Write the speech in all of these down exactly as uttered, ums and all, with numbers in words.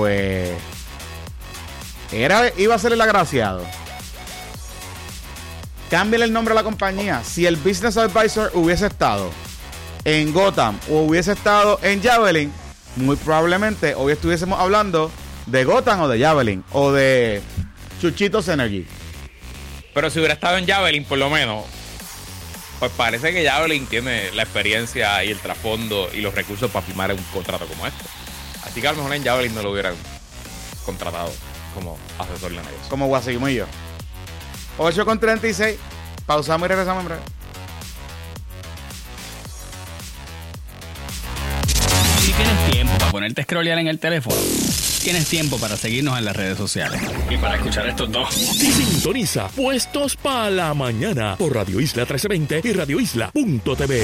pues era, iba a ser el agraciado. Cámbiale el nombre a la compañía. Si el Business Advisor hubiese estado en Gotham o hubiese estado en Javelin, muy probablemente hoy estuviésemos hablando de Gotham o de Javelin o de Chuchitos Energy. Pero si hubiera estado en Javelin, por lo menos, pues parece que Javelin tiene la experiencia y el trasfondo y los recursos para firmar un contrato como este. Así que a lo mejor en Javelin no lo hubieran contratado como asesor de negocio. Como Guasimillo. ocho con treinta y seis. Pausamos y regresamos en breve. Si tienes tiempo para ponerte a scrollear en el teléfono, tienes tiempo para seguirnos en las redes sociales. Y para escuchar estos dos. Sintoniza Puestos para la Mañana por Radio Isla trece veinte y radio isla punto t v.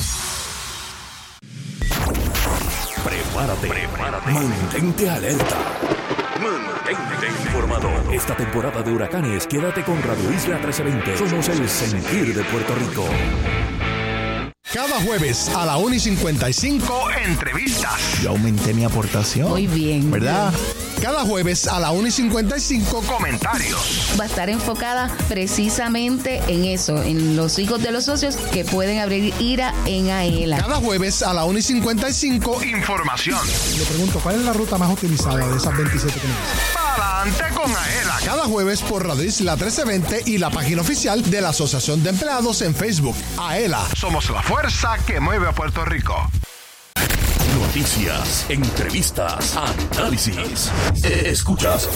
Prepárate, prepárate. Mantente alerta. Mantente informado. Esta temporada de huracanes, quédate con Radio Isla trece veinte. Somos el sentir de Puerto Rico. Cada jueves a la una y cincuenta y cinco, entrevistas. Yo aumenté mi aportación. Muy bien. ¿Verdad? Cada jueves a la una y cincuenta y cinco, comentarios. Va a estar enfocada precisamente en eso, en los hijos de los socios que pueden abrir IRA en AELA. Cada jueves a la una y cincuenta y cinco, información. Le pregunto, ¿cuál es la ruta más utilizada de esas veintisiete que me dicen? Adelante con AELA. Cada jueves por Radio Isla trece veinte y la página oficial de la Asociación de Empleados en Facebook. AELA. Somos la fuerza que mueve a Puerto Rico. Noticias, entrevistas, análisis. Escuchas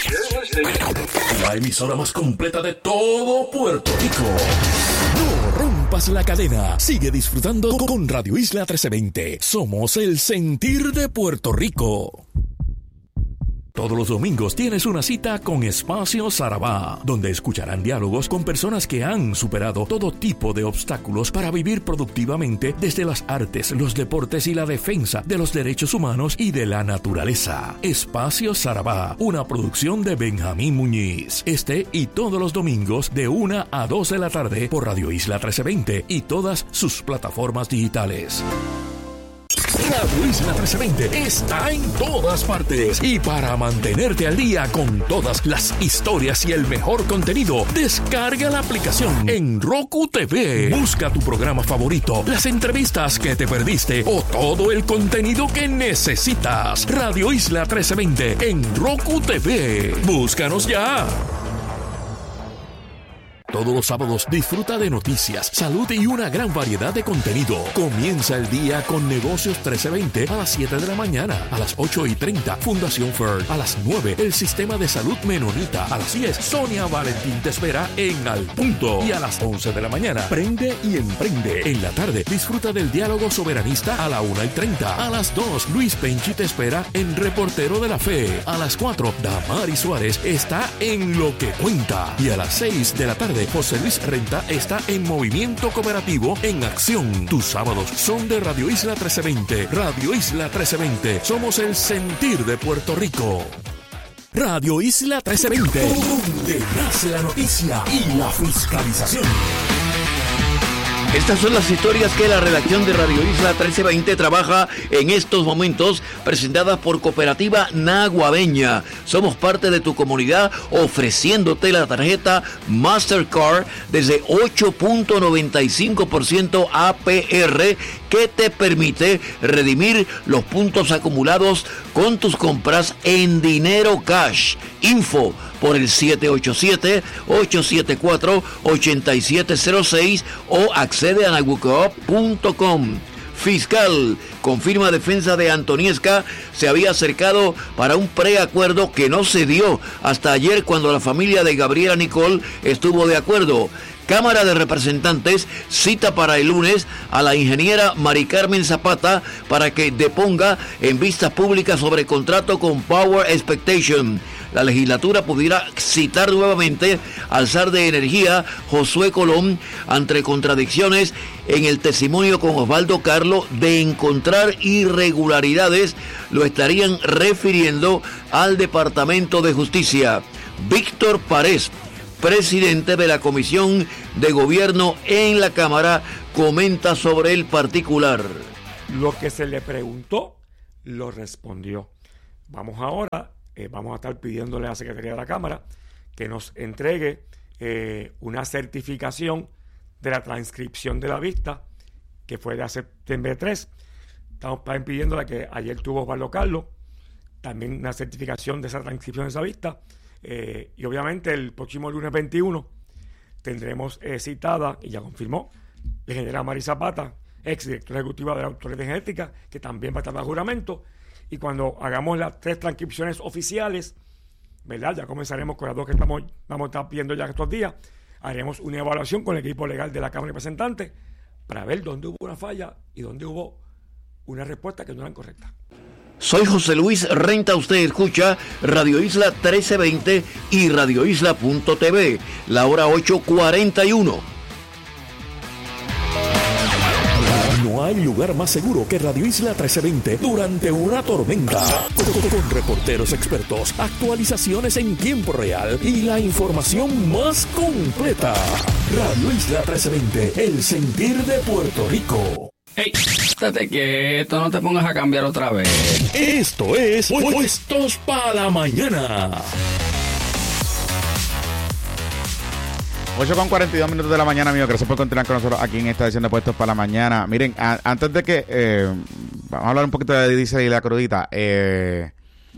la emisora más completa de todo Puerto Rico. No rompas la cadena. Sigue disfrutando con Radio Isla trece veinte. Somos el sentir de Puerto Rico. Todos los domingos tienes una cita con Espacio Sarabá, donde escucharán diálogos con personas que han superado todo tipo de obstáculos para vivir productivamente desde las artes, los deportes y la defensa de los derechos humanos y de la naturaleza. Espacio Sarabá, una producción de Benjamín Muñiz. Este y todos los domingos de una a dos de la tarde por Radio Isla trece veinte y todas sus plataformas digitales. Radio Isla trece veinte está en todas partes y para mantenerte al día con todas las historias y el mejor contenido, descarga la aplicación en Roku T V. Busca tu programa favorito, las entrevistas que te perdiste o todo el contenido que necesitas. Radio Isla trece veinte en Roku T V. Búscanos ya. Todos los sábados disfruta de noticias, salud y una gran variedad de contenido. Comienza el día con Negocios trece veinte a las siete de la mañana. A las ocho y treinta, Fundación F E R. A las nueve, el Sistema de Salud Menonita. A las diez, Sonia Valentín te espera en Al Punto. Y a las once de la mañana, Prende y Emprende. En la tarde, disfruta del Diálogo Soberanista a la una y treinta. A las dos, Luis Penchi te espera en Reportero de la Fe. A las cuatro, Damari Suárez está en Lo que Cuenta. Y a las seis de la tarde, José Luis Renta está en Movimiento Cooperativo en Acción. Tus sábados son de Radio Isla trece veinte. Radio Isla trece veinte. Somos el sentir de Puerto Rico. Radio Isla trece veinte. Donde nace la noticia y la fiscalización. Estas son las historias que la redacción de Radio Isla trece veinte trabaja en estos momentos, presentadas por Cooperativa Naguabeña. Somos parte de tu comunidad ofreciéndote la tarjeta Mastercard desde ocho punto noventa y cinco por ciento A P R que te permite redimir los puntos acumulados con tus compras en dinero cash. Info por el siete ocho siete, ocho siete cuatro, ocho siete cero seis o accede a nagucoop punto com. Fiscal confirma defensa de Antoniesca se había acercado para un preacuerdo que no se dio hasta ayer cuando la familia de Gabriela Nicole estuvo de acuerdo. Cámara de Representantes cita para el lunes a la ingeniera Mari Carmen Zapata para que deponga en vistas públicas sobre contrato con Power Expectation. La legislatura pudiera citar nuevamente al zar de energía Josué Colón ante contradicciones en el testimonio con Osvaldo Carlo de encontrar irregularidades. Lo estarían refiriendo al Departamento de Justicia. Víctor Párez, presidente de la Comisión de Gobierno en la Cámara, comenta sobre el particular. Lo que se le preguntó, lo respondió. vamos ahora, eh, vamos a estar pidiéndole a la Secretaría de la Cámara que nos entregue eh, una certificación de la transcripción de la vista, que fue de septiembre tres. Estamos también pidiéndole que ayer tuvo Osvaldo Carlos, también una certificación de esa transcripción de esa vista. Eh, y obviamente el próximo lunes veintiuno tendremos eh, citada, y ya confirmó, la ingeniera Mari Zapata, ex directora ejecutiva de la Autoridad de Genética, que también va a estar bajo juramento. Y cuando hagamos las tres transcripciones oficiales, ¿verdad? Ya comenzaremos con las dos que estamos, vamos a estar pidiendo ya estos días. Haremos una evaluación con el equipo legal de la Cámara de Representantes para ver dónde hubo una falla y dónde hubo una respuesta que no era correcta. Soy José Luis Renta, usted escucha Radio Isla trece veinte y radio isla punto t v, la hora ocho cuarenta y uno. No hay lugar más seguro que Radio Isla trece veinte durante una tormenta. Con, con reporteros expertos, actualizaciones en tiempo real y la información más completa. Radio Isla trece veinte, el sentir de Puerto Rico. Hey, estate quieto, no te pongas a cambiar otra vez. Esto es Puestos para la Mañana. ocho con cuarenta y dos minutos de la mañana, amigos. Gracias por continuar con nosotros aquí en esta edición de Puestos para la Mañana. Miren, a, antes de que... Eh, vamos a hablar un poquito de Diesel y la crudita. Eh,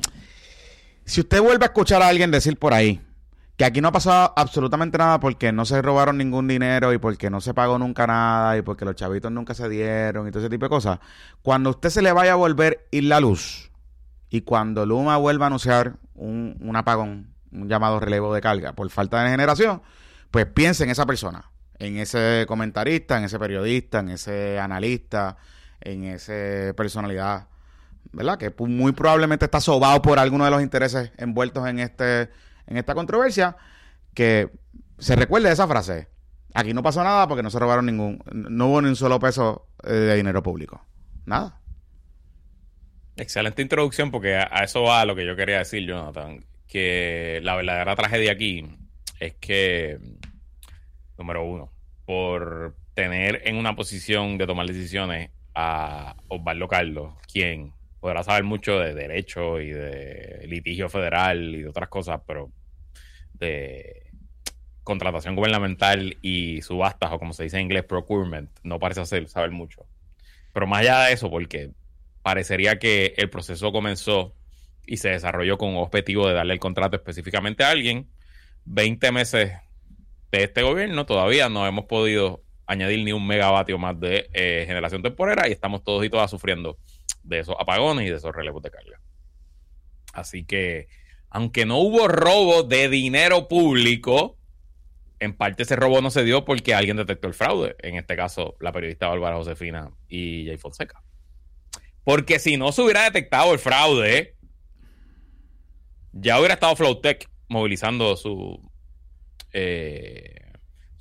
si usted vuelve a escuchar a alguien decir por ahí que aquí no ha pasado absolutamente nada porque no se robaron ningún dinero y porque no se pagó nunca nada y porque los chavitos nunca se dieron y todo ese tipo de cosas, cuando usted se le vaya a volver ir la luz y cuando Luma vuelva a anunciar un, un apagón, un llamado relevo de carga por falta de generación, pues piense en esa persona, en ese comentarista, en ese periodista, en ese analista, en esa personalidad, ¿verdad? Que muy probablemente está sobado por alguno de los intereses envueltos en este en esta controversia, que se recuerde esa frase. Aquí no pasó nada porque no se robaron ningún, no hubo ni un solo peso de dinero público. Nada. Excelente introducción, porque a, a eso va lo que yo quería decir, Jonathan, que la verdadera tragedia aquí es que, número uno, por tener en una posición de tomar decisiones a Osvaldo Carlos, quien podrá saber mucho de derecho y de litigio federal y de otras cosas, pero de contratación gubernamental y subastas, o como se dice en inglés, procurement, no parece hacer, saber mucho. Pero más allá de eso, porque parecería que el proceso comenzó y se desarrolló con un objetivo de darle el contrato específicamente a alguien. veinte meses de este gobierno, todavía no hemos podido añadir ni un megavatio más de eh, generación temporera y estamos todos y todas sufriendo de esos apagones y de esos relevos de carga. Así que, aunque no hubo robo de dinero público, en parte ese robo no se dio porque alguien detectó el fraude. En este caso, la periodista Bárbara Josefina y Jay Fonseca. Porque si no se hubiera detectado el fraude, ya hubiera estado Flowtech movilizando su eh,